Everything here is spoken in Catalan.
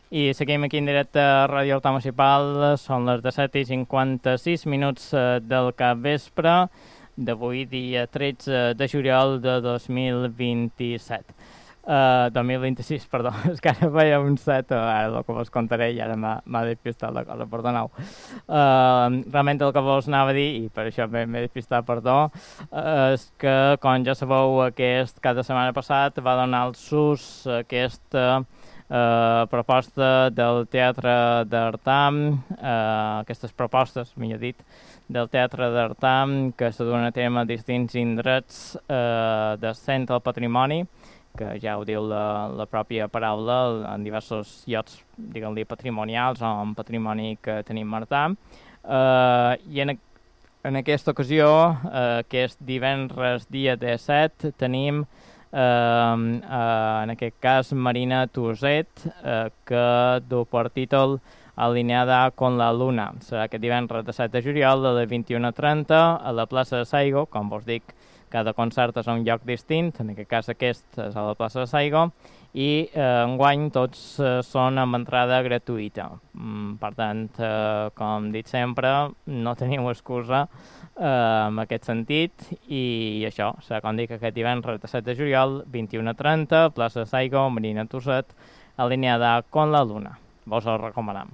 I seguim aquí en directe a Ràdio Alta Municipal, són les 17:56 del capvespre d'avui, dia 13 de juliol de 2027. 2026, perdó, és que ara feia un 7, ara el que vos contaré i ara m'ha despistat la cosa, perdoneu. Realment el que vos anava a dir, i per això m'he despistat, perdó, és que, com ja sabeu, aquest cada setmana passat va donar el sus aquesta proposta del Teatre d'Artam, aquestes propostes, millor dit, del Teatre d'Artam, que se duen a terme a distints indrets del centre del patrimoni, que ja ho diu la pròpia paraula, en diversos llocs, diguem-li, patrimonials o en patrimoni que tenim a Artam. I en aquesta ocasió, aquest divendres dia 17, tenim en aquest cas Marina Tuset, que du per títol Alineada con la Luna. Serà aquest divendres de 7 de juliol a les 21:30 a la plaça de Saigo. Com vos dic, cada concert és a un lloc distint, en aquest cas aquest és a la plaça de Saigo, i enguany tots són amb entrada gratuïta. Per tant, com dic sempre, no teniu excusa en aquest sentit, i això serà, com dic, aquest divendres de 7 de juliol, 21:30, plaça de Saigo, Marina Tuset, Alineada con la Luna. Vos ho recomanem.